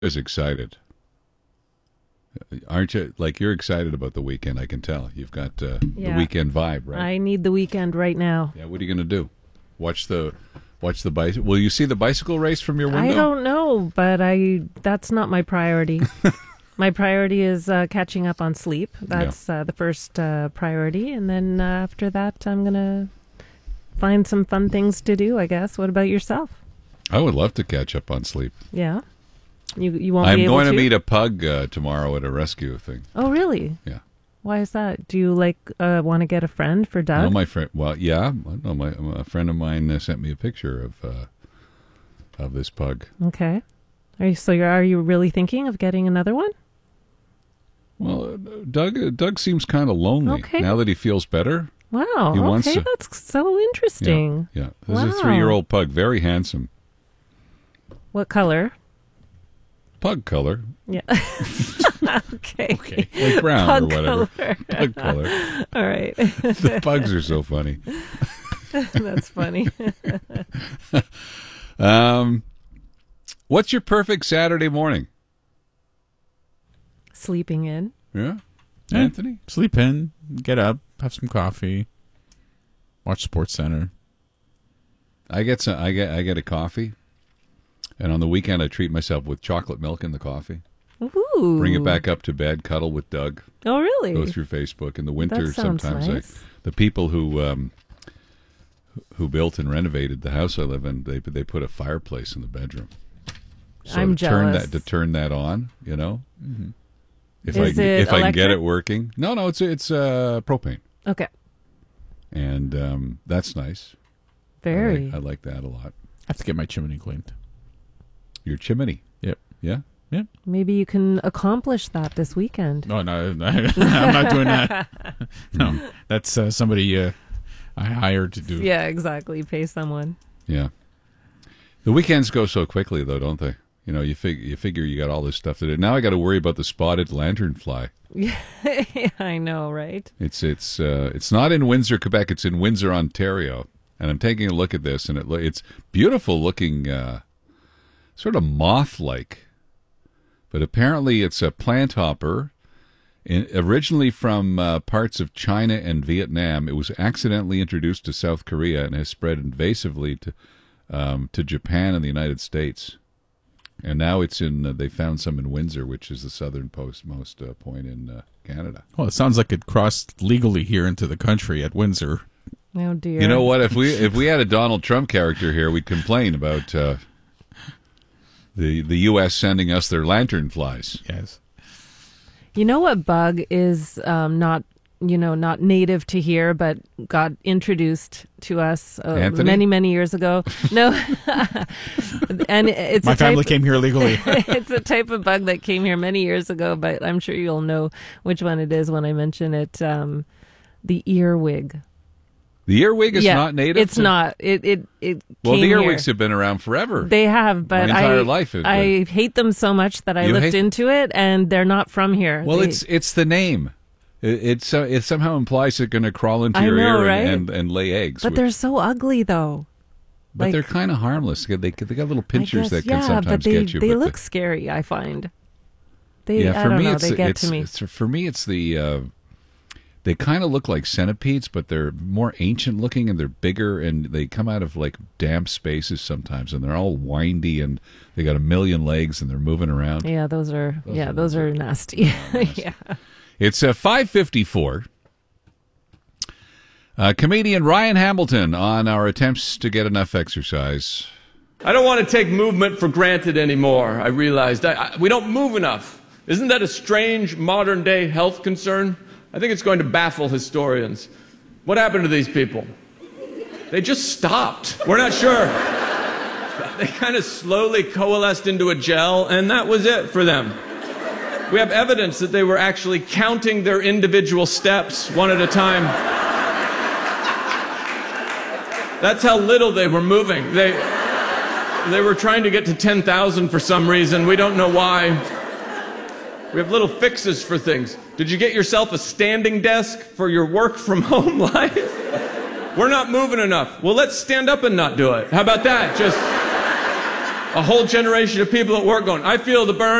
Is excited. Aren't you? Like, you're excited about the weekend, I can tell. You've got the weekend vibe, right? I need the weekend right now. Yeah, what are you going to do? Watch the bicycle. Will you see the bicycle race from your window? I don't know, but that's not my priority. My priority is catching up on sleep. That's the first priority. And then after that, I'm going to find some fun things to do, I guess. What about yourself? I would love to catch up on sleep. Yeah? You won't I'm be able going to meet a pug tomorrow at a rescue thing. Oh, really? Yeah. Why is that? Do you want to get a friend for Doug? No, my friend. Well, yeah. No, a friend of mine sent me a picture of this pug. Okay. Are you really thinking of getting another one? Well, Doug seems kind of lonely now that he feels better. Wow. Okay, that's so interesting. Yeah. This is a 3-year-old pug, very handsome. What color? Pug color. Yeah. Okay. Like brown pug or whatever. Color. Pug color. All right. The pugs are so funny. That's funny. What's your perfect Saturday morning? Sleeping in. Yeah. Anthony? Sleep in, get up, have some coffee, watch Sports Center. I get a coffee. And on the weekend, I treat myself with chocolate milk in the coffee. Ooh. Bring it back up to bed, cuddle with Doug. Oh, really? Go through Facebook. In the winter, That sounds sometimes nice. the people who built and renovated the house I live in, they put a fireplace in the bedroom. So I'm jealous. To turn that on, you know. Mm-hmm. If Is I can get it working. No, it's propane. Okay. And that's nice. Very. I like that a lot. I have to get my chimney cleaned. Your chimney. Yep. Yeah. Yep. Maybe you can accomplish that this weekend. No, I'm not doing that. No, that's somebody I hired to do. Yeah, exactly. Pay someone. Yeah. The weekends go so quickly, though, don't they? You know, you figure you got all this stuff to do. Now I got to worry about the spotted lanternfly. Yeah, I know, right? It's not in Windsor, Quebec. It's in Windsor, Ontario. And I'm taking a look at this, and it's beautiful looking, sort of moth-like. But apparently it's a plant hopper. Originally from parts of China and Vietnam, it was accidentally introduced to South Korea and has spread invasively to Japan and the United States. And now it's in. They found some in Windsor, which is the southernmost point in Canada. Well, it sounds like it crossed legally here into the country at Windsor. Oh dear! You know what? If we had a Donald Trump character here, we'd complain about the U.S. sending us their lanternflies. Yes. You know what bug is not native to here, but got introduced to us many years ago. No, and it's my family came here legally. It's a type of bug that came here many years ago, but I'm sure you'll know which one it is when I mention it. The earwig. The earwig is not native? It's not. It well, came the earwigs here. have been around forever. They have, but my entire life. I hate them so much that I looked into it, and they're not from here. Well, it's the name. It somehow implies they're going to crawl into your ear right? and lay eggs. But they're so ugly, though. But they're kind of harmless. They got little pinchers that can sometimes get you. They look scary, I find. They get to me. For me, it's the... They kind of look like centipedes, but they're more ancient looking and they're bigger and they come out of like damp spaces sometimes and they're all windy and they got a million legs and they're moving around. Yeah, those are nasty. Yeah. It's 5:54. Comedian Ryan Hamilton on our attempts to get enough exercise. I don't want to take movement for granted anymore. I realized we don't move enough. Isn't that a strange modern day health concern? I think it's going to baffle historians. What happened to these people? They just stopped. We're not sure. They kind of slowly coalesced into a gel, and that was it for them. We have evidence that they were actually counting their individual steps one at a time. That's how little they were moving. They were trying to get to 10,000 for some reason. We don't know why. We have little fixes for things. Did you get yourself a standing desk for your work from home life? We're not moving enough. Well, let's stand up and not do it. How about that? A whole generation of people at work going, I feel the burn.